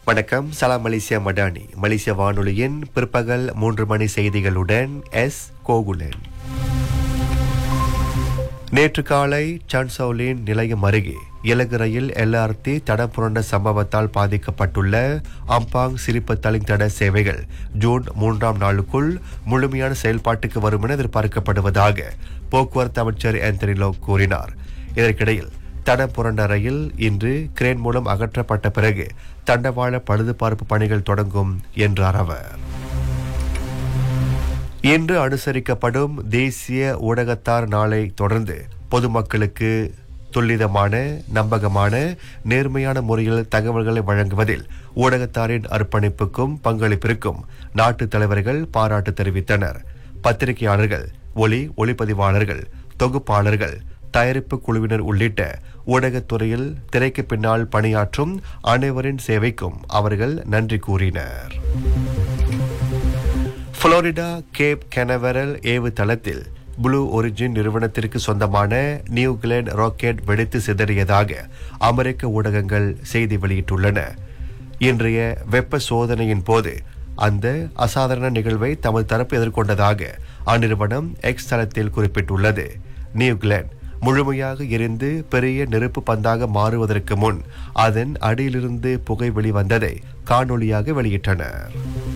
வணக்கம். சலாம் மலேசியா மடானி. மலேசிய வானொலியின் பிற்பகல் 3 மணி செய்திகளுடன் எஸ் கோகுலன். நேற்று காலை சான்சவுலின் நிலையம் அருகே இலகு ரயில் LRT தடம் புரண்ட சம்பவத்தால் பாதிக்கப்பட்டுள்ள அம்பாங் சிரிப்பு தளித்தட சேவைகள் ஜூன் 3ஆம் நாளுக்குள் முழுமையான செயல்பாட்டுக்கு வரும் என எதிர்பார்க்கப்படுவதாக போக்குவரத்து அமைச்சர் ஆந்தனி லோக் கூறினார். இதற்கிடையில் தடம் புரண்ட ரயில் இன்று கிரேன் மூலம் அகற்றப்பட்ட பிறகு தண்டவாள பழுதுபார்ப்பு பணிகள் தொடங்கும் என்றார் அவர். இன்று அனுசரிக்கப்படும் தேசிய ஊடகத்தார் நாளை தொடர்ந்து பொதுமக்களுக்கு துல்லிதமான, நம்பகமான, நேர்மையான முறையில் தகவல்களை வழங்குவதில் ஊடகத்தாரின் அர்ப்பணிப்புக்கும் பங்களிப்பிற்கும் நாட்டு தலைவர்கள் பாராட்டு தெரிவித்தனர். பத்திரிகையாளர்கள், ஒளிப்பதிவாளர்கள், தொகுப்பாளர்கள், தயாரிப்பு குழுவினர் உள்ளிட்ட ஊடகத்துறையில் திரைக்கு பின்னால் பணியாற்றும் அனைவரின் சேவைக்கும் அவர்கள் நன்றி கூறினர். புளோரிடா கேப் கெனவரல் ஏவு தளத்தில் ப்ளூ ஒரிஜின் நிறுவனத்திற்கு சொந்தமான நியூ கிளென் ராக்கெட் வெடித்து சிதறியதாக அமெரிக்க ஊடகங்கள் செய்தி வெளியிட்டுள்ளன. இன்றைய வெப்ப சோதனையின் போது அந்த அசாதாரண நிகழ்வை தமது தரப்பு எதிர்கொண்டதாக அந்நிறுவனம் எக்ஸ் தளத்தில் குறிப்பிட்டுள்ளது. நியூ கிளென் முழுமையாக எரிந்து பெரிய நெருப்பு பந்தாக மாறுவதற்கு முன் அதன் அடியிலிருந்து புகை வெளிவந்ததை காணொளியாக வெளியிட்டனர்.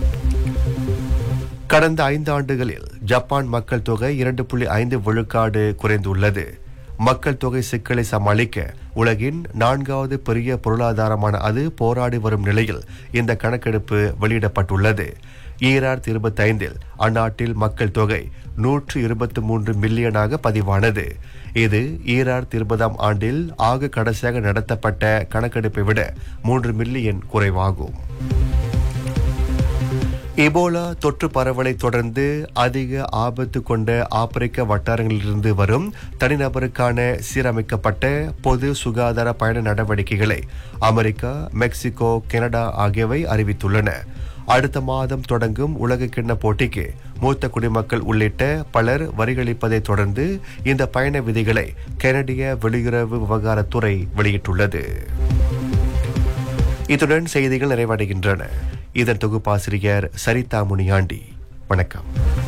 கடந்த 5 ஆண்டுகளில் ஜப்பான் மக்கள் தொகை 2.5 விழுக்காடு குறைந்துள்ளது. மக்கள் தொகை சிக்கலை சமாளிக்க உலகின் 4வது பெரிய பொருளாதாரமான அது போராடி வரும் நிலையில் இந்த கணக்கெடுப்பு வெளியிடப்பட்டுள்ளது. 2025 அந்நாட்டில் மக்கள் தொகை 123 மில்லியனாக பதிவானது. இது 2020ஆம் ஆண்டில் ஆக கடைசியாக நடத்தப்பட்ட கணக்கெடுப்பை விட 3 மில்லியன் குறைவாகும். எபோலா தொற்று பரவலை தொடர்ந்து அதிக ஆபத்து கொண்ட ஆப்பிரிக்க வட்டாரங்களிலிருந்து வரும் தனிநபருக்கான சீரமைக்கப்பட்ட பொது சுகாதார பயண நடவடிக்கைகளை அமெரிக்கா, மெக்சிகோ, கனடா ஆகியவை அறிவித்துள்ளன. அடுத்த மாதம் தொடங்கும் உலகக்கிண்ண போட்டிக்கு மூத்த குடிமக்கள் உள்ளிட்ட பலர் வரிகளிப்பதை தொடர்ந்து இந்த பயண விதிகளை கனடிய வெளியுறவு விவகாரத்துறை வெளியிட்டுள்ளது. இத்துடன் செய்திகள் நிறைவடைகின்றன. இதன் தொகுப்பாசிரியர் சரிதா முனியாண்டி. வணக்கம்.